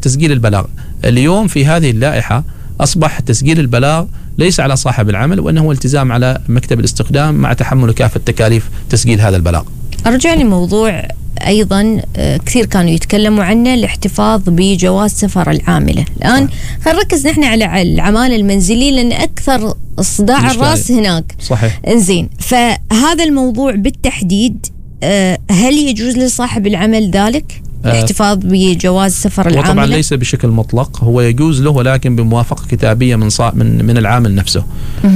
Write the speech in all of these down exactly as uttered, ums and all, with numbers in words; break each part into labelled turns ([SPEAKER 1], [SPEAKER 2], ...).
[SPEAKER 1] تسجيل البلاغ. اليوم في هذه اللائحة أصبح تسجيل البلاغ ليس على صاحب العمل، وأنه التزام على مكتب الاستخدام مع تحمل كافة تكاليف تسجيل هذا البلاغ.
[SPEAKER 2] أرجع لموضوع أيضا كثير كانوا يتكلموا عنه، الاحتفاظ بجواز سفر العاملة. الآن خلينا نركز نحن على العمالة المنزلية لأن أكثر صداع الرأس هناك.
[SPEAKER 1] صحيح.
[SPEAKER 2] إنزين، فهذا الموضوع بالتحديد هل يجوز لصاحب العمل ذلك الاحتفاظ بجواز سفر العاملة؟
[SPEAKER 1] وطبعا ليس بشكل مطلق، هو يجوز له ولكن بموافقة كتابية من صا... من من العامل نفسه.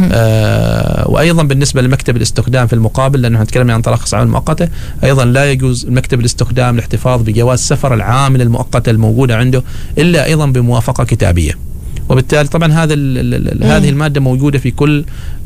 [SPEAKER 1] آه وأيضا بالنسبة لمكتب الاستخدام في المقابل، لأنه نتكلم عن تراخيص عمل مؤقتة، أيضا لا يجوز مكتب الاستخدام الاحتفاظ بجواز سفر العامل المؤقتة الموجودة عنده إلا أيضا بموافقة كتابية. وبالتالي طبعا هذا هذه المادة موجودة في كل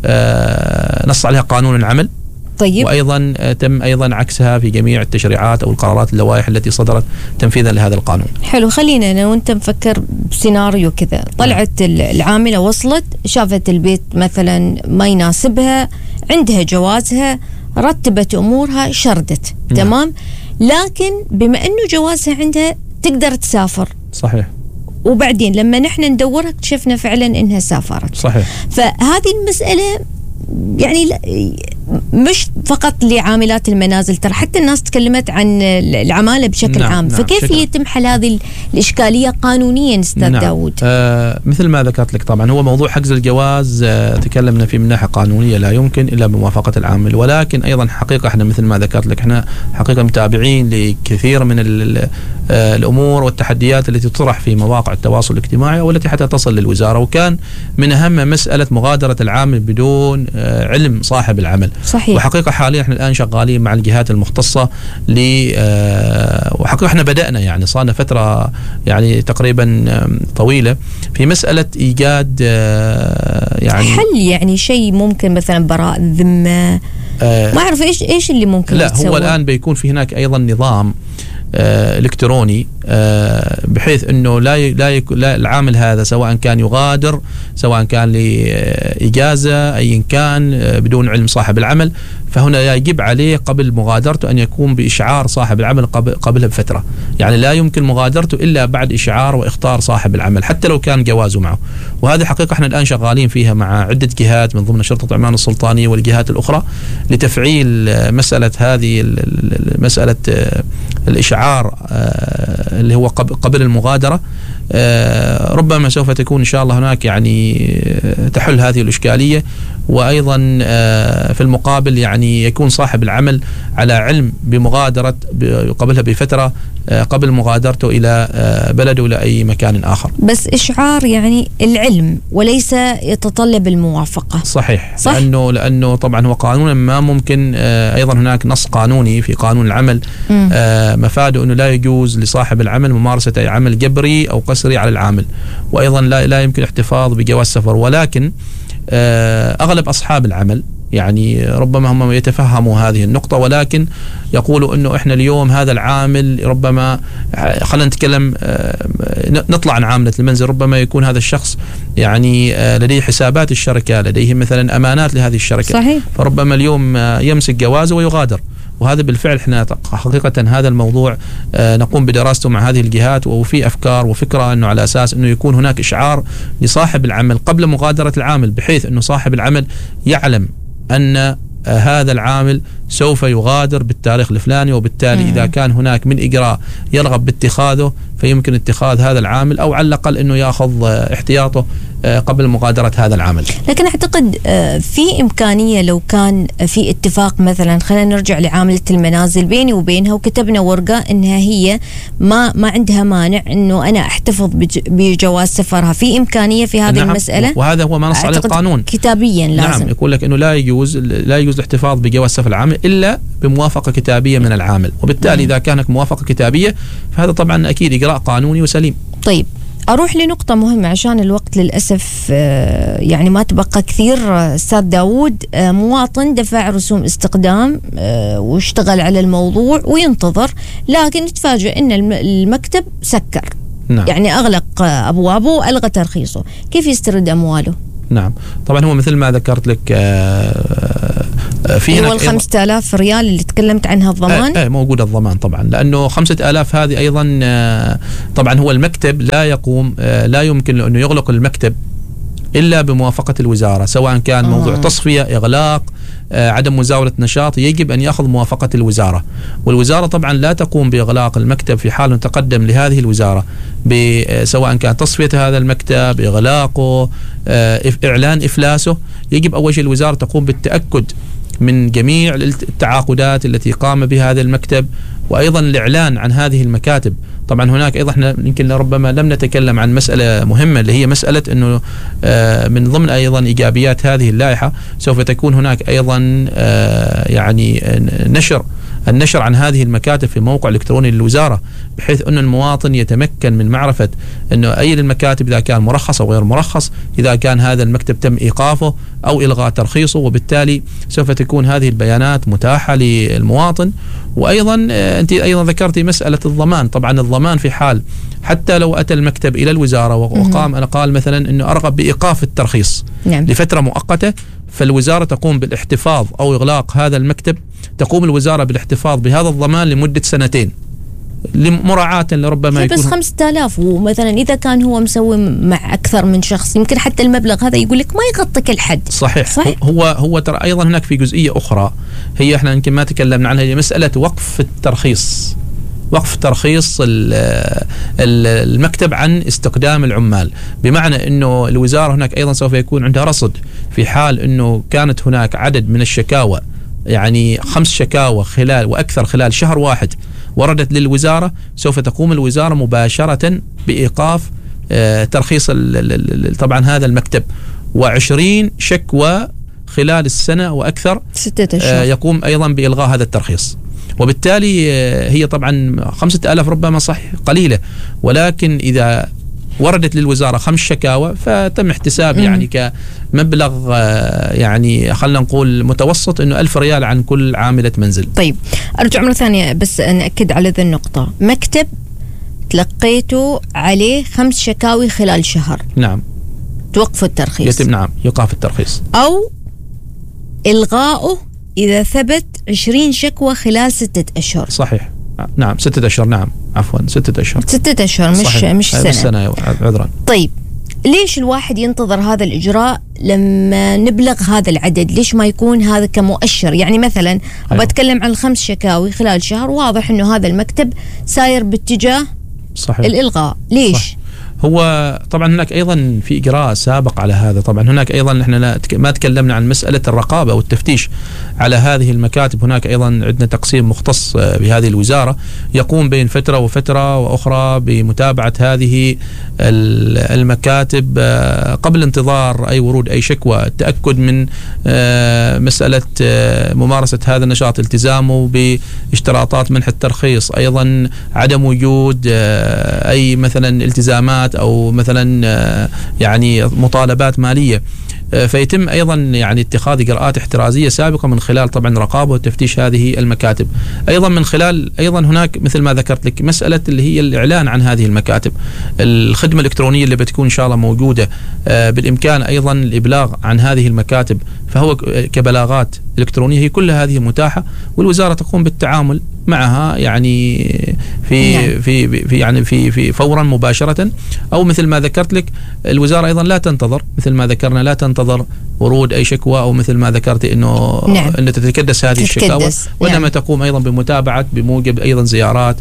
[SPEAKER 1] آه نص عليها قانون العمل.
[SPEAKER 2] طيب.
[SPEAKER 1] وأيضا تم أيضا عكسها في جميع التشريعات أو القرارات اللوائح التي صدرت تنفيذا لهذا القانون.
[SPEAKER 2] حلو، خلينا أنا وأنت نفكر بسيناريو كذا. طلعت العاملة وصلت، شافت البيت مثلا ما يناسبها، عندها جوازها، رتبت أمورها، شردت. نعم. تمام. لكن بما أنه جوازها عندها تقدر تسافر.
[SPEAKER 1] صحيح.
[SPEAKER 2] وبعدين لما نحن ندورها اكتشفنا فعلا إنها سافرت.
[SPEAKER 1] صحيح.
[SPEAKER 2] فهذه المسألة يعني مش فقط لعاملات المنازل، ترى حتى الناس تكلمت عن العمالة بشكل نعم عام. نعم فكيف يتم حل هذه الإشكالية قانونيا أستاذ
[SPEAKER 1] نعم
[SPEAKER 2] داود؟
[SPEAKER 1] آه مثل ما ذكرت لك، طبعا هو موضوع حجز الجواز آه تكلمنا فيه من ناحية قانونية لا يمكن إلا بموافقة العامل، ولكن أيضا حقيقة احنا مثل ما ذكرت لك احنا حقيقة متابعين لكثير من آه الأمور والتحديات التي تطرح في مواقع التواصل الاجتماعي والتي حتى تصل للوزارة، وكان من أهم مسألة مغادرة العامل بدون آه علم صاحب العمل.
[SPEAKER 2] صحيح.
[SPEAKER 1] وحقيقة حاليا احنا الآن شغالين مع الجهات المختصة ل آه وحقيقة احنا بدأنا يعني صارنا فترة يعني تقريبا طويلة في مسألة إيجاد آه يعني
[SPEAKER 2] حل، يعني شيء ممكن مثلا براء ذمة آه ما أعرف إيش إيش اللي ممكن
[SPEAKER 1] لا
[SPEAKER 2] يتسوى.
[SPEAKER 1] هو الآن بيكون في هناك أيضا نظام آه إلكتروني آه بحيث أنه لا ي... لا, يك... لا العامل هذا سواء كان يغادر سواء كان لإجازة أي كان آه بدون علم صاحب العمل، فهنا يجب عليه قبل مغادرته أن يكون بإشعار صاحب العمل قبل قبلها بفترة، يعني لا يمكن مغادرته إلا بعد إشعار وإخطار صاحب العمل حتى لو كان جوازه معه. وهذه حقيقة احنا الآن شغالين فيها مع عدة جهات من ضمن شرطة عمان السلطانية والجهات الأخرى لتفعيل مسألة هذه مسألة الإشعار اللي هو قبل المغادرة. ربما سوف تكون إن شاء الله هناك يعني تحل هذه الإشكالية، وأيضا في المقابل يعني يكون صاحب العمل على علم بمغادرة قبلها بفترة قبل مغادرته إلى بلده إلى أي مكان آخر.
[SPEAKER 2] بس إشعار يعني العلم وليس يتطلب الموافقة.
[SPEAKER 1] صحيح.
[SPEAKER 2] صح؟
[SPEAKER 1] لأنه لأنه طبعا هو قانونا ما ممكن أيضا هناك نص قانوني في قانون العمل مفاده أنه لا يجوز لصاحب العمل ممارسة أي عمل جبري أو قسري على العامل، وأيضا لا لا يمكن احتفاظ بجواز سفر. ولكن أغلب أصحاب العمل يعني ربما هم يتفهموا هذه النقطة، ولكن يقولوا أنه إحنا اليوم هذا العامل ربما خلينا نتكلم نطلع عن عاملة المنزل، ربما يكون هذا الشخص يعني لديه حسابات الشركة، لديه مثلا أمانات لهذه الشركة.
[SPEAKER 2] صحيح.
[SPEAKER 1] فربما اليوم يمسك جوازه ويغادر، وهذا بالفعل احنا حقيقة هذا الموضوع نقوم بدراسته مع هذه الجهات، وفي أفكار وفكرة أنه على أساس أنه يكون هناك إشعار لصاحب العمل قبل مغادرة العامل، بحيث أنه صاحب العمل يعلم أن هذا العامل سوف يغادر بالتاريخ الفلاني، وبالتالي إذا كان هناك من إجراء يرغب باتخاذه فيمكن اتخاذ هذا العامل، أو على الأقل أنه يأخذ احتياطه قبل مغادرة هذا العمل.
[SPEAKER 2] لكن أعتقد في إمكانية لو كان في اتفاق، مثلا خلينا نرجع لعاملة المنازل بيني وبينها وكتبنا ورقة أنها هي ما ما عندها مانع أنه أنا أحتفظ بجواز سفرها، في إمكانية في هذه
[SPEAKER 1] نعم.
[SPEAKER 2] المسألة،
[SPEAKER 1] وهذا هو ما نص عليه القانون
[SPEAKER 2] كتابيا لازم.
[SPEAKER 1] نعم، يقول لك أنه لا يجوز لا يجوز الاحتفاظ بجواز سفر العامل إلا بموافقة كتابية من العامل، وبالتالي إذا كانت موافقة كتابية فهذا طبعا أكيد إجراء قانوني وسليم.
[SPEAKER 2] طيب أروح لنقطة مهمة عشان الوقت للأسف يعني ما تبقى كثير. أستاذ داود، مواطن دفع رسوم استقدام واشتغل على الموضوع وينتظر، لكن يتفاجئ أن المكتب سكر. نعم. يعني أغلق أبوابه وألغى ترخيصه، كيف يسترد أمواله؟
[SPEAKER 1] نعم، طبعا هو مثل ما ذكرت لك في
[SPEAKER 2] هو الخمسة آلاف ريال اللي تكلمت عنها الضمان؟
[SPEAKER 1] ايه موجود الضمان طبعا، لأنه خمسة آلاف هذه أيضا طبعا هو المكتب لا يقوم لا يمكن له أنه يغلق المكتب إلا بموافقة الوزارة، سواء كان موضوع آه. تصفية، إغلاق، آه، عدم مزاولة نشاط، يجب أن يأخذ موافقة الوزارة. والوزارة طبعا لا تقوم بإغلاق المكتب في حال تقدم لهذه الوزارة سواء كان تصفية هذا المكتب، إغلاقه، آه، إعلان إفلاسه. يجب أول شيء الوزارة تقوم بالتأكد من جميع التعاقدات التي قام بها هذا المكتب، وأيضا الإعلان عن هذه المكاتب. طبعا هناك أيضا احنا يمكن ربما لم نتكلم عن مسألة مهمة اللي هي مسألة أنه من ضمن أيضا إيجابيات هذه اللائحة سوف تكون هناك أيضا يعني نشر النشر عن هذه المكاتب في موقع إلكتروني للوزارة، بحيث أن المواطن يتمكن من معرفة أنه أي المكاتب إذا كان مرخص أو غير مرخص، إذا كان هذا المكتب تم إيقافه أو إلغاء ترخيصه، وبالتالي سوف تكون هذه البيانات متاحة للمواطن. وأيضا أنت أيضا ذكرتي مسألة الضمان. طبعا الضمان في حال حتى لو أتى المكتب إلى الوزارة وقام أنا قال مثلا أنه أرغب بإيقاف الترخيص نعم. لفترة مؤقتة، فالوزارة تقوم بالاحتفاظ أو إغلاق هذا المكتب، تقوم الوزارة بالاحتفاظ بهذا الضمان لمدة سنتين لمراعاة لربما يكون
[SPEAKER 2] بس خمسة آلاف. ومثلا إذا كان هو مسوي مع أكثر من شخص يمكن حتى المبلغ هذا يقول لك ما يغطي كل حد.
[SPEAKER 1] صحيح, صحيح. هو هو ترى أيضا هناك في جزئية أخرى هي احنا يمكن ما تكلمنا عنها، هي مسألة وقف الترخيص، وقف ترخيص المكتب عن استقدام العمال. بمعنى أنه الوزارة هناك أيضا سوف يكون عندها رصد في حال أنه كانت هناك عدد من الشكاوى، يعني خمس شكاوى خلال وأكثر خلال شهر واحد وردت للوزارة، سوف تقوم الوزارة مباشرة بإيقاف ترخيص طبعا هذا المكتب. وعشرين شكوى خلال السنة وأكثر
[SPEAKER 2] ستة أشهر
[SPEAKER 1] يقوم أيضا بإلغاء هذا الترخيص. وبالتالي هي طبعا خمسة آلاف ربما صحيح قليلة، ولكن إذا وردت للوزارة خمس شكاوى فتم احتساب مم. يعني كمبلغ يعني خلنا نقول متوسط انه ألف ريال عن كل عاملة منزل.
[SPEAKER 2] طيب ارجع مرة ثانية بس نأكد على ذي النقطة. مكتب تلقيته عليه خمس شكاوي خلال شهر
[SPEAKER 1] نعم
[SPEAKER 2] توقف الترخيص
[SPEAKER 1] يتم نعم يوقف الترخيص
[SPEAKER 2] او الغائه اذا ثبت عشرين شكوى خلال ستة اشهر.
[SPEAKER 1] صحيح نعم ستة أشهر نعم عفوا ستة أشهر
[SPEAKER 2] ستة أشهر مش صحيح. مش سنة.
[SPEAKER 1] سنة عذرا.
[SPEAKER 2] طيب ليش الواحد ينتظر هذا الإجراء لما نبلغ هذا العدد؟ ليش ما يكون هذا كمؤشر؟ يعني مثلا أيوة. بتكلم عن الخمس شكاوي خلال شهر، واضح إنه هذا المكتب ساير باتجاه صحيح. الإلغاء. ليش؟ صح.
[SPEAKER 1] هو طبعا هناك أيضا في إجراء سابق على هذا. طبعا هناك أيضا نحن ما تكلمنا عن مسألة الرقابة والتفتيش على هذه المكاتب. هناك أيضا عندنا تقسيم مختص بهذه الوزارة يقوم بين فترة وفترة وأخرى بمتابعة هذه المكاتب قبل انتظار أي ورود أي شكوى، التأكد من مسألة ممارسة هذا النشاط، التزامه باشتراطات منح الترخيص، أيضا عدم وجود أي مثلا التزامات أو مثلا يعني مطالبات مالية. فيتم أيضا يعني اتخاذ إجراءات احترازية سابقة من خلال طبعا رقابة وتفتيش هذه المكاتب. أيضا من خلال أيضا هناك مثل ما ذكرت لك مسألة اللي هي الإعلان عن هذه المكاتب، الخدمة الإلكترونية اللي بتكون إن شاء الله موجودة، بالإمكان أيضا الإبلاغ عن هذه المكاتب، فهو كبلاغات إلكترونية هي كل هذه متاحة، والوزارة تقوم بالتعامل معها يعني في نعم. في في يعني في في فورا مباشرة. أو مثل ما ذكرت لك الوزارة أيضا لا تنتظر، مثل ما ذكرنا لا تنتظر ورود أي شكوى، أو مثل ما ذكرت إنه
[SPEAKER 2] نعم.
[SPEAKER 1] أن تتكدس هذه الشكاوى، وإنما نعم. تقوم أيضا بمتابعة بموجب أيضا زيارات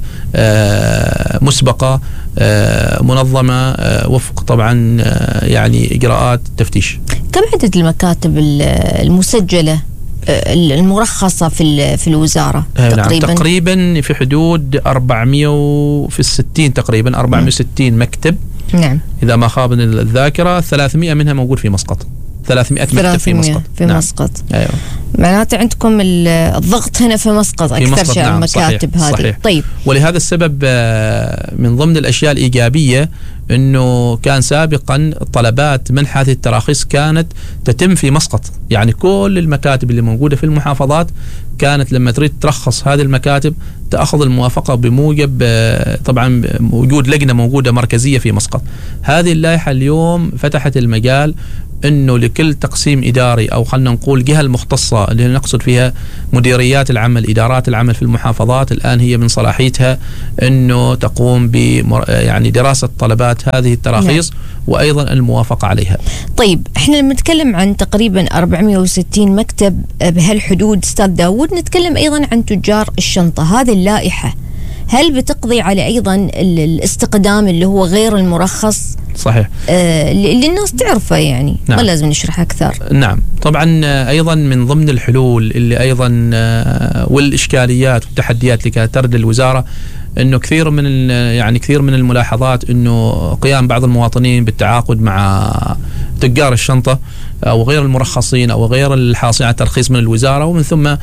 [SPEAKER 1] آه مسبقة آه منظمة آه وفق طبعا آه يعني إجراءات تفتيش.
[SPEAKER 2] كم عدد المكاتب المسجلة المرخصة في في الوزارة
[SPEAKER 1] تقريبا؟ نعم تقريبا في حدود أربعمائة في الستين تقريبا أربعمائة وستين مكتب
[SPEAKER 2] نعم
[SPEAKER 1] إذا ما خاب الذاكرة. ثلاثمائة منها موجود في مسقط، ثلاثمائة مكتب في مسقط
[SPEAKER 2] في
[SPEAKER 1] نعم.
[SPEAKER 2] مسقط
[SPEAKER 1] أيوة.
[SPEAKER 2] معناته عندكم الضغط هنا في مسقط أكثر مسقط شيء نعم. المكاتب
[SPEAKER 1] صحيح.
[SPEAKER 2] هذه
[SPEAKER 1] صحيح.
[SPEAKER 2] طيب
[SPEAKER 1] ولهذا السبب من ضمن الأشياء الإيجابية أنه كان سابقا طلبات منح هذه التراخيص كانت تتم في مسقط، يعني كل المكاتب اللي موجودة في المحافظات كانت لما تريد ترخص هذه المكاتب تأخذ الموافقة بموجب طبعا وجود لجنة موجودة مركزية في مسقط. هذه اللائحة اليوم فتحت المجال انه لكل تقسيم اداري او خلينا نقول جهه المختصه اللي نقصد فيها مديريات العمل، ادارات العمل في المحافظات، الان هي من صلاحيتها انه تقوم ب يعني دراسه طلبات هذه التراخيص. نعم. وايضا الموافقه عليها.
[SPEAKER 2] طيب احنا لما نتكلم عن تقريبا أربعمائة وستين مكتب بهالحدود استاذ داود، نتكلم ايضا عن تجار الشنطه. هذه اللائحه هل بتقضي على أيضا الاستقدام اللي هو غير المرخص؟
[SPEAKER 1] صحيح.
[SPEAKER 2] آه اللي الناس تعرفه يعني. نعم. ما لازم نشرح أكثر.
[SPEAKER 1] نعم طبعا أيضا من ضمن الحلول اللي أيضا آه والإشكاليات والتحديات اللي كانت ترد الوزارة انه كثير من يعني كثير من الملاحظات انه قيام بعض المواطنين بالتعاقد مع تجار الشنطه او غير المرخصين او غير الحاصلين على ترخيص من الوزاره، ومن ثم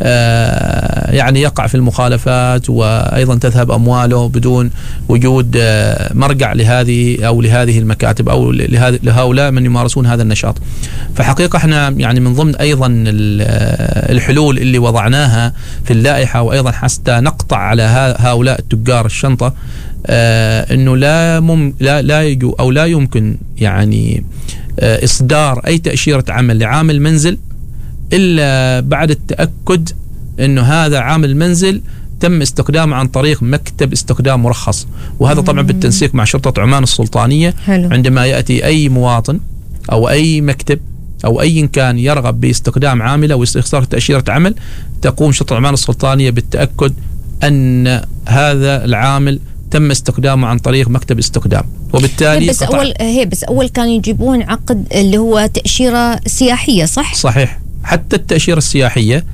[SPEAKER 1] يعني يقع في المخالفات وايضا تذهب امواله بدون وجود مرجع لهذه او لهذه المكاتب او لهؤلاء من يمارسون هذا النشاط. فحقيقه احنا يعني من ضمن ايضا الحلول اللي وضعناها في اللائحه وايضا حتى نقطع على هؤلاء تجار الشنطه آه انه لا مم لا لا يجو او لا يمكن يعني آه اصدار اي تاشيره عمل لعامل منزل الا بعد التاكد انه هذا عامل منزل تم استخدامه عن طريق مكتب استخدام مرخص، وهذا طبعا بالتنسيق مع شرطه عمان السلطانيه. حلو. عندما ياتي اي مواطن او اي مكتب أو أي كان يرغب باستخدام عاملة واستخراج تأشيرة عمل، تقوم شرطة عمان السلطانية بالتأكد أن هذا العامل تم استخدامه عن طريق مكتب استخدام، وبالتالي
[SPEAKER 2] بس أول هي بس أول كانوا يجيبون عقد اللي هو تأشيرة سياحية، صح؟
[SPEAKER 1] صحيح. حتى التأشيرة السياحية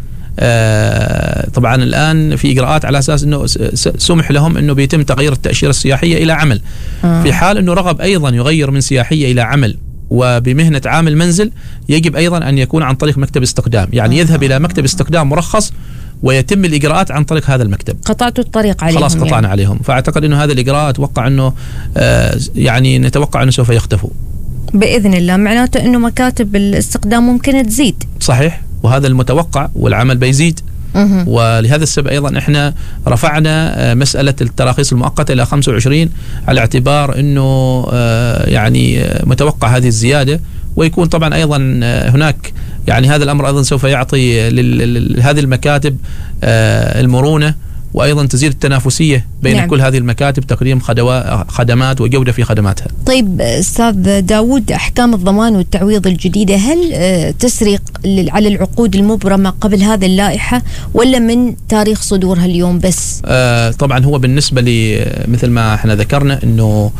[SPEAKER 1] آه طبعا الآن في إجراءات على أساس أنه سمح لهم أنه بيتم تغيير التأشيرة السياحية إلى عمل. آه. في حال أنه رغب أيضا يغير من سياحية إلى عمل وبمهنة عامل منزل، يجب أيضا أن يكون عن طريق مكتب استخدام، يعني آه. يذهب إلى مكتب استخدام مرخص ويتم الإجراءات عن طريق هذا المكتب.
[SPEAKER 2] قطعتوا الطريق عليهم.
[SPEAKER 1] خلاص قطعنا يعني. عليهم. فأعتقد أنه هذا الإجراء أتوقع أنه آه يعني نتوقع أنه سوف يختفوا
[SPEAKER 2] بإذن الله، معناته أنه مكاتب الاستخدام ممكن تزيد.
[SPEAKER 1] صحيح، وهذا المتوقع والعمل بيزيد. أه. ولهذا السبب أيضا إحنا رفعنا مسألة التراخيص المؤقتة إلى خمسة وعشرين على اعتبار أنه يعني متوقع هذه الزيادة، ويكون طبعا أيضا هناك يعني هذا الأمر أيضا سوف يعطي لهذه المكاتب المرونة، وأيضا تزيد التنافسية بين نعم. كل هذه المكاتب تقديم خدمات وجودة في خدماتها.
[SPEAKER 2] طيب أستاذ داود، أحكام الضمان والتعويض الجديدة هل تسري على العقود المبرمة قبل هذه اللائحة ولا من تاريخ صدورها اليوم بس؟
[SPEAKER 1] آه طبعا هو بالنسبة لي مثل ما احنا ذكرنا أنه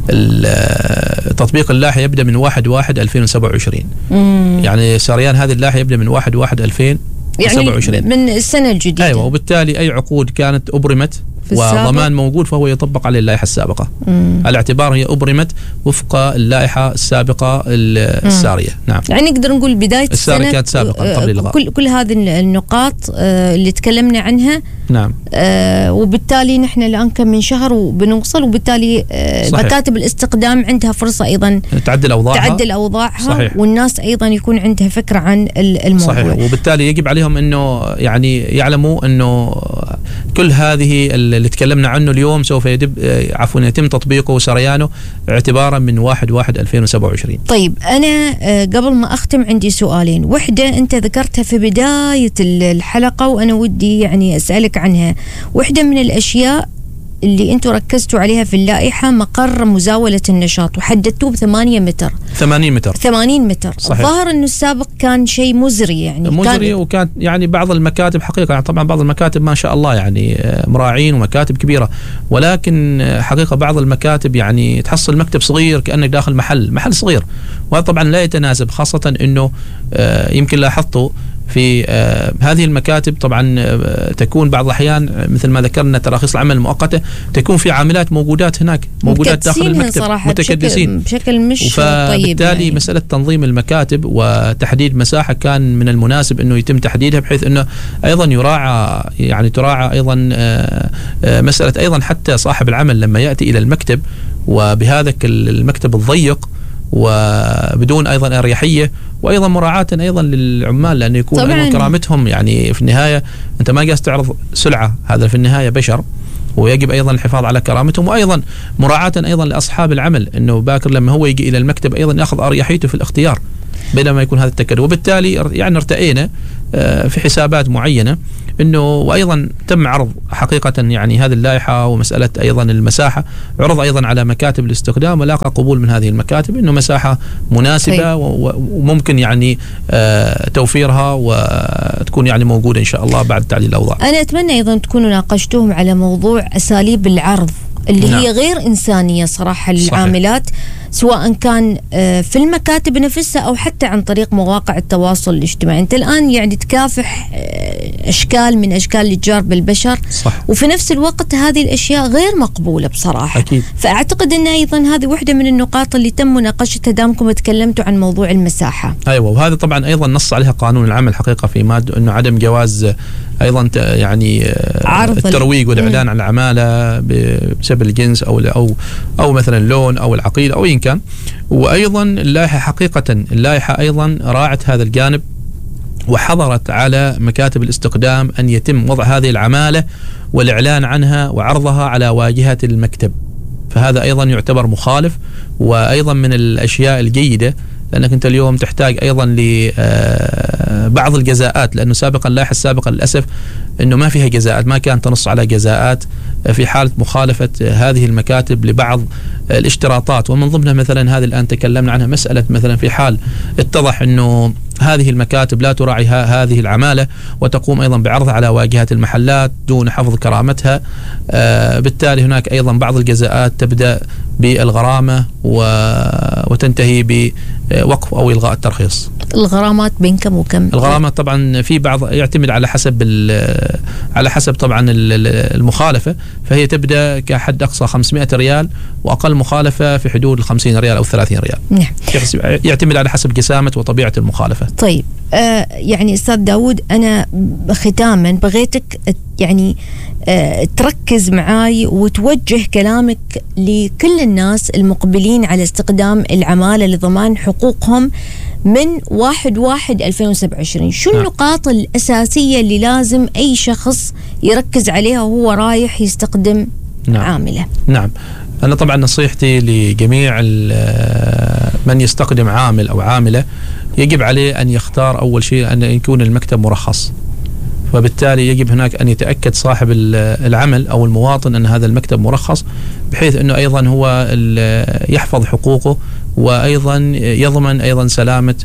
[SPEAKER 1] تطبيق اللائحة يبدأ من واحد واحد ألفين وسبعة وعشرين. مم. يعني سريان هذه اللائحة يبدأ من واحد واحد ألفين
[SPEAKER 2] يعني سبعة وعشرين من السنة الجديدة.
[SPEAKER 1] أيوة، وبالتالي أي عقود كانت أبرمت وضمان موجود فهو يطبق عليه اللائحة السابقة. مم. على اعتبار هي أبرمت وفق اللائحة السابقة السارية. مم. نعم،
[SPEAKER 2] يعني نقدر نقول بداية
[SPEAKER 1] السنة كانت سابقا قبل الإلغاء.
[SPEAKER 2] كل, كل هذه النقاط اللي تكلمنا عنها.
[SPEAKER 1] نعم.
[SPEAKER 2] آه وبالتالي نحن الآن كم من شهر وبنوصل، وبالتالي آه مكاتب الاستقدام عندها فرصة أيضا
[SPEAKER 1] تعدل أوضاعها
[SPEAKER 2] تعدل أوضاعها.
[SPEAKER 1] صحيح.
[SPEAKER 2] والناس أيضا يكون عندها فكرة عن الموضوع.
[SPEAKER 1] صحيح. وبالتالي يجب عليهم أنه يعني يعلموا أنه كل هذه اللي تكلمنا عنه اليوم سوف يتم عفوا يتم تطبيقه وسريانه اعتبارا من واحد واحد ألفين وسبعة وعشرين.
[SPEAKER 2] طيب أنا قبل ما أختم عندي سؤالين. وحدة أنت ذكرتها في بداية الحلقة وأنا ودي يعني أسألك عنها. وحدة من الأشياء اللي أنتوا ركزتوا عليها في اللائحة مقر مزاولة النشاط وحددتوه بثمانية متر
[SPEAKER 1] ثمانين متر
[SPEAKER 2] ثمانين متر. الظاهر أنه السابق كان شيء مزري يعني
[SPEAKER 1] مزري كان وكان يعني بعض المكاتب حقيقة يعني طبعا بعض المكاتب ما شاء الله يعني مراعين ومكاتب كبيرة، ولكن حقيقة بعض المكاتب يعني تحصل مكتب صغير كأنك داخل محل محل صغير، وهذا طبعا لا يتناسب، خاصة أنه يمكن لاحظتوا في آه هذه المكاتب طبعا آه تكون بعض الأحيان مثل ما ذكرنا تراخيص العمل المؤقتة تكون في عاملات موجودات هناك موجودات داخل المكتب متكدسين
[SPEAKER 2] بشكل, بشكل مش
[SPEAKER 1] طيب.
[SPEAKER 2] فبالتالي
[SPEAKER 1] يعني مسألة تنظيم المكاتب وتحديد مساحة كان من المناسب أنه يتم تحديدها بحيث أنه أيضا يراعى يعني تراعى أيضا آه آه مسألة أيضا حتى صاحب العمل لما يأتي إلى المكتب وبهذا المكتب الضيق وبدون أيضا أريحية، وأيضا مراعاة أيضا للعمال، لأنه يكون أيضا كرامتهم. يعني في النهاية أنت ما قاعد تعرض سلعة، هذا في النهاية بشر، ويجب أيضا الحفاظ على كرامتهم، وأيضا مراعاة أيضا لأصحاب العمل، أنه باكر لما هو يجي إلى المكتب أيضا يأخذ أريحيته في الاختيار بينما يكون هذا التكدس. وبالتالي يعني ارتأينا في حسابات معينة انه، وايضا تم عرض حقيقة يعني هذه اللائحة ومسألة ايضا المساحة عرض ايضا على مكاتب الاستخدام، ولاقى قبول من هذه المكاتب انه مساحة مناسبة وممكن يعني توفيرها وتكون يعني موجودة ان شاء الله بعد تعديل الاوضاع.
[SPEAKER 2] انا اتمنى ايضا تكونوا ناقشتوهم على موضوع اساليب العرض اللي نعم. هي غير إنسانية صراحة للعاملات، سواء كان في المكاتب نفسها أو حتى عن طريق مواقع التواصل الاجتماعي. أنت الآن يعني تكافح أشكال من أشكال الإتجار بالبشر، صح. وفي نفس الوقت هذه الأشياء غير مقبولة بصراحة.
[SPEAKER 1] أكيد.
[SPEAKER 2] فأعتقد أن أيضا هذه واحدة من النقاط اللي تم مناقشتها دامكم تكلمتوا عن موضوع المساحة.
[SPEAKER 1] أيوة، وهذا طبعا أيضا نص عليها قانون العمل حقيقة في مادة أنه عدم جواز أيضا يعني الترويج والإعلان عن العمالة بسبب الجنس أو أو أو مثلا لون أو العقيدة أو إن كان. وأيضا اللائحة حقيقة اللائحة أيضا راعت هذا الجانب، وحضرت على مكاتب الاستقدام أن يتم وضع هذه العمالة والإعلان عنها وعرضها على واجهة المكتب، فهذا أيضا يعتبر مخالف. وأيضا من الأشياء الجيدة لأنك أنت اليوم تحتاج أيضا لبعض الجزاءات، لأنه سابقا اللائحة السابقة للأسف أنه ما فيها جزاءات، ما كانت تنص على جزاءات في حالة مخالفة هذه المكاتب لبعض الاشتراطات، ومن ضمنها مثلا هذه الآن تكلمنا عنها، مسألة مثلا في حال اتضح أنه هذه المكاتب لا تراعي هذه العمالة وتقوم أيضا بعرضها على واجهة المحلات دون حفظ كرامتها، آه بالتالي هناك أيضا بعض الجزاءات تبدأ بالغرامة وتنتهي بوقف أو إلغاء الترخيص.
[SPEAKER 2] الغرامات بين كم وكم؟
[SPEAKER 1] الغرامات طبعا في بعض يعتمد على حسب على حسب طبعا المخالفة، فهي تبدأ كحد أقصى خمسمائة ريال، وأقل مخالفة في حدود الخمسين ريال أو ثلاثين ريال.
[SPEAKER 2] نعم.
[SPEAKER 1] يعتمد على حسب جسامة وطبيعة المخالفة.
[SPEAKER 2] طيب آه يعني أستاذ داود، أنا ختاما بغيتك يعني آه تركز معاي وتوجه كلامك لكل الناس المقبلين على استخدام العمالة لضمان حقوقهم من واحد واحد ألفين وسبعة وعشرين. شو نعم. النقاط الأساسية اللي لازم أي شخص يركز عليها وهو رايح يستخدم نعم. عاملة؟
[SPEAKER 1] نعم، أنا طبعا نصيحتي لجميع من يستخدم عامل أو عاملة، يجب عليه أن يختار أول شيء أن يكون المكتب مرخص، وبالتالي يجب هناك أن يتأكد صاحب العمل أو المواطن أن هذا المكتب مرخص، بحيث أنه أيضا هو يحفظ حقوقه، وأيضا يضمن أيضا سلامة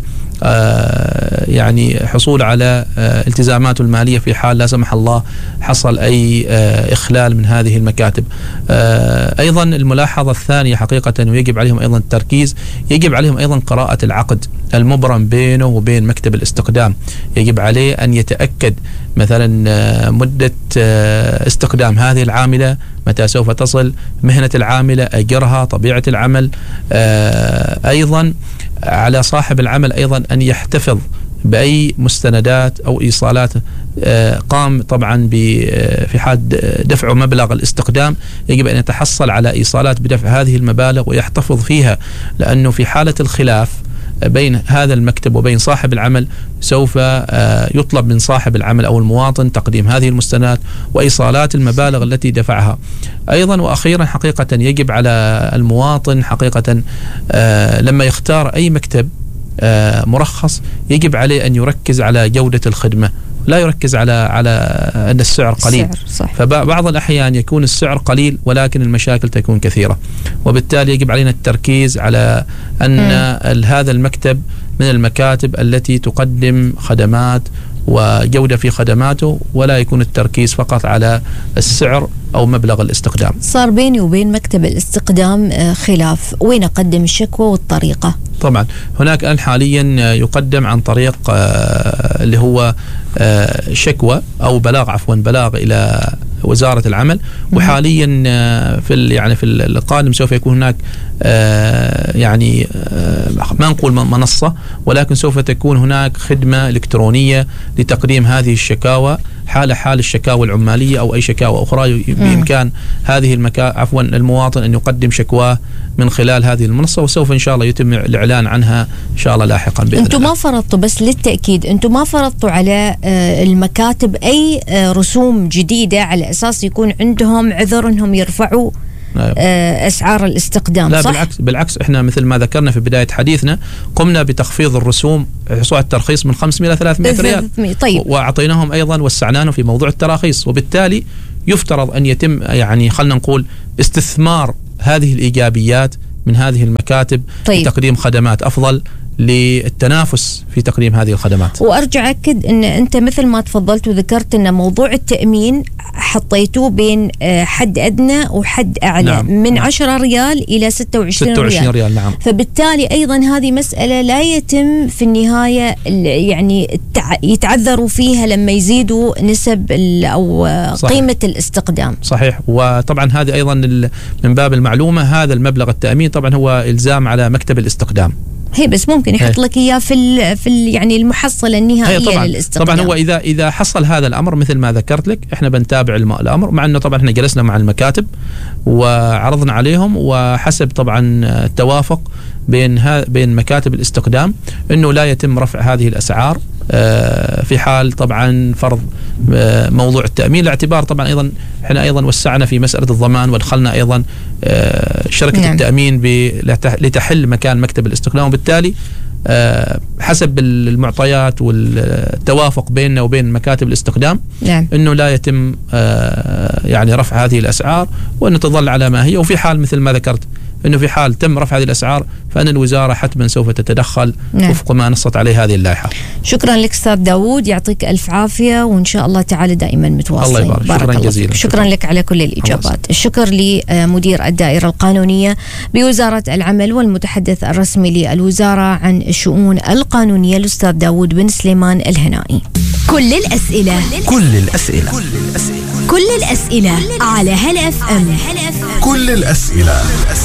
[SPEAKER 1] آه يعني حصول على آه التزاماته المالية في حال لا سمح الله حصل أي آه إخلال من هذه المكاتب. آه أيضا الملاحظة الثانية حقيقة ويجب عليهم أيضا التركيز، يجب عليهم أيضا قراءة العقد المبرم بينه وبين مكتب الاستخدام. يجب عليه أن يتأكد مثلا آه مدة آه استخدام هذه العاملة، متى سوف تصل، مهنة العاملة، أجرها، طبيعة العمل. آه أيضا على صاحب العمل أيضا أن يحتفظ بأي مستندات أو إيصالات قام طبعا في حال دفع مبلغ الاستخدام، يجب أن يتحصل على إيصالات بدفع هذه المبالغ ويحتفظ فيها، لأنه في حالة الخلاف بين هذا المكتب وبين صاحب العمل سوف يطلب من صاحب العمل أو المواطن تقديم هذه المستندات وإيصالات المبالغ التي دفعها. أيضا وأخيرا حقيقة يجب على المواطن حقيقة لما يختار أي مكتب مرخص يجب عليه أن يركز على جودة الخدمة، لا يركز على على أن السعر قليل. السعر فبعض الأحيان يكون السعر قليل ولكن المشاكل تكون كثيرة، وبالتالي يجب علينا التركيز على أن هذا المكتب من المكاتب التي تقدم خدمات وجودة في خدماته، ولا يكون التركيز فقط على السعر أو مبلغ الاستخدام.
[SPEAKER 2] صار بيني وبين مكتب الاستخدام خلاف، وين أقدم الشكوى والطريقة؟
[SPEAKER 1] طبعا هناك الآن حاليا يقدم عن طريق اللي هو شكوى أو بلاغ عفوا بلاغ إلى وزارة العمل، وحاليا في يعني في القادم سوف يكون هناك يعني ما نقول منصة، ولكن سوف تكون هناك خدمة إلكترونية لتقديم هذه الشكاوى حال حال الشكاوى العمالية أو أي شكاوى أخرى بإمكان هذه المكا عفوا المواطن أن يقدم شكواه من خلال هذه المنصة، وسوف إن شاء الله يتم الإعلان عنها إن شاء الله لاحقا بإذن
[SPEAKER 2] أنتم ما فرضتوا، بس للتأكيد أنتم ما فرضتوا على المكاتب أي رسوم جديدة على أساس يكون عندهم عذر أنهم يرفعوا أسعار الاستقدام؟
[SPEAKER 1] لا
[SPEAKER 2] صح؟
[SPEAKER 1] بالعكس بالعكس احنا مثل ما ذكرنا في بداية حديثنا قمنا بتخفيض الرسوم حصول الترخيص من خمسمائة إلى ثلاثمائة ريال.
[SPEAKER 2] طيب.
[SPEAKER 1] وأعطيناهم أيضا وسعناهم في موضوع التراخيص، وبالتالي يفترض أن يتم يعني خلنا نقول استثمار هذه الإيجابيات من هذه المكاتب
[SPEAKER 2] طيب.
[SPEAKER 1] لتقديم خدمات أفضل للتنافس في تقديم هذه الخدمات.
[SPEAKER 2] وأرجع أكد أن أنت مثل ما تفضلت وذكرت أن موضوع التأمين حطيتوه بين حد أدنى وحد أعلى. نعم. من نعم. عشرة ريال إلى ستة وعشرين ريال.
[SPEAKER 1] ستة وعشرين ريال نعم.
[SPEAKER 2] فبالتالي أيضا هذه مسألة لا يتم في النهاية يعني يتعذروا فيها لما يزيدوا نسب أو صحيح. قيمة الاستقدام.
[SPEAKER 1] صحيح. وطبعا هذه أيضا من باب المعلومة، هذا المبلغ التأمين طبعا هو إلزام على مكتب الاستقدام.
[SPEAKER 2] هي بس ممكن يحط لك اياه في ال في ال يعني المحصله النهائيه
[SPEAKER 1] طبعا
[SPEAKER 2] للاستقدام.
[SPEAKER 1] طبعا هو اذا اذا حصل هذا الامر مثل ما ذكرت لك احنا بنتابع الامر، مع انه طبعا احنا جلسنا مع المكاتب وعرضنا عليهم، وحسب طبعا التوافق بين بين مكاتب الاستقدام انه لا يتم رفع هذه الاسعار في حال طبعا فرض موضوع التأمين، لاعتبار طبعا أيضا احنا أيضا وسعنا في مسألة الضمان وادخلنا أيضا شركة نعم. التأمين لتحل مكان مكتب الاستقدام، وبالتالي حسب المعطيات والتوافق بيننا وبين مكاتب الاستقدام
[SPEAKER 2] نعم.
[SPEAKER 1] انه لا يتم يعني رفع هذه الأسعار، وأن تظل على ما هي. وفي حال مثل ما ذكرت انه في حال تم رفع هذه الاسعار فان الوزاره حتما سوف تتدخل نعم. وفق ما نصت عليه هذه اللائحه.
[SPEAKER 2] شكرا لك استاذ داوود، يعطيك الف عافيه، وان شاء الله تعالى دائما متواصلين.
[SPEAKER 1] الله يبارك. شكرا جزيلا.
[SPEAKER 2] شكرا لك على كل الاجابات. الشكر لمدير الدائره القانونيه بوزاره العمل والمتحدث الرسمي للوزاره عن الشؤون القانونيه الاستاذ داوود بن سليمان الهنائي.
[SPEAKER 3] كل الاسئله
[SPEAKER 4] كل الاسئله كل الاسئله
[SPEAKER 3] كل الاسئله على هلا اف ام.
[SPEAKER 4] كل الاسئله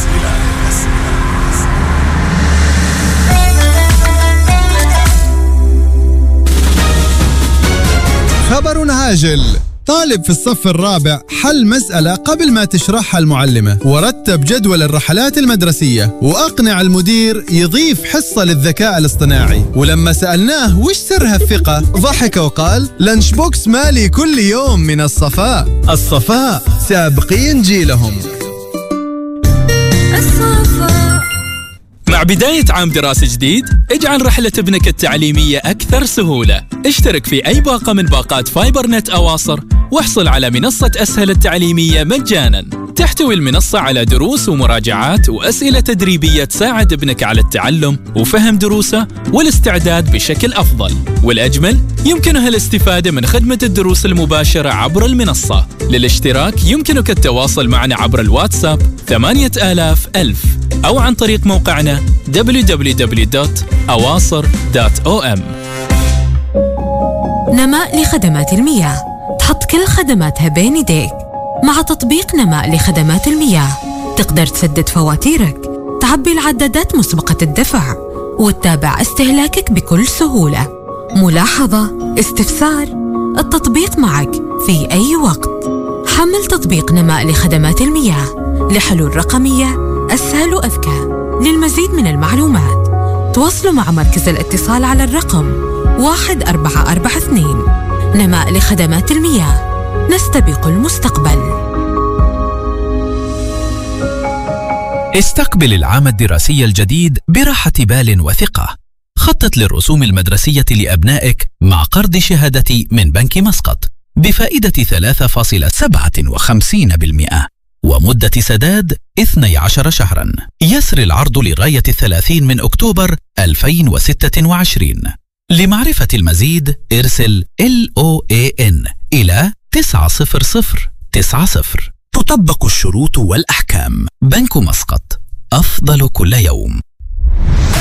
[SPEAKER 5] خبر عاجل: طالب في الصف الرابع حل مسألة قبل ما تشرحها المعلمة، ورتب جدول الرحلات المدرسية، وأقنع المدير يضيف حصة للذكاء الاصطناعي. ولما سألناه وش سرها الثقة ضحك وقال: لانش بوكس مالي كل يوم من الصفاء. الصفاء سابقين جيلهم.
[SPEAKER 6] مع بداية عام دراسي جديد، اجعل رحلة ابنك التعليمية أكثر سهولة. اشترك في أي باقة من باقات فايبر نت أواصر واحصل على منصة أسهل التعليمية مجانا. تحتوي المنصة على دروس ومراجعات وأسئلة تدريبية تساعد ابنك على التعلم وفهم دروسه والاستعداد بشكل أفضل. والأجمل، يمكنها الاستفادة من خدمة الدروس المباشرة عبر المنصة. للاشتراك يمكنك التواصل معنا عبر الواتساب ثمانية آلاف ألف أو عن طريق موقعنا دبليو دبليو دبليو دوت أواصر دوت أو أم.
[SPEAKER 7] نماء لخدمات المياه، تحط كل خدماتها بين يديك. مع تطبيق نماء لخدمات المياه تقدر تسدد فواتيرك، تعبي العدادات مسبقة الدفع، وتتابع استهلاكك بكل سهولة. ملاحظة، استفسار، التطبيق معك في أي وقت. حمل تطبيق نماء لخدمات المياه لحلول رقمية أسهل وأذكى. للمزيد من المعلومات تواصلوا مع مركز الاتصال على الرقم واحد أربعة أربعة اثنين. نماء لخدمات المياه، نستبق المستقبل.
[SPEAKER 8] استقبل العام الدراسي الجديد براحة بال وثقة. خطط للرسوم المدرسية لأبنائك مع قرض شهادتي من بنك مسقط بفائدة ثلاثة فاصلة سبعة وخمسين بالمئة ومدة سداد اثني عشر شهرا. يسري العرض لغاية الثلاثين من أكتوبر ألفين وستة وعشرين. لمعرفة المزيد ارسل إل أو إيه إن إلى تسعة صفر صفر تسعة صفر. تطبق الشروط والأحكام. بنك مسقط، أفضل كل يوم.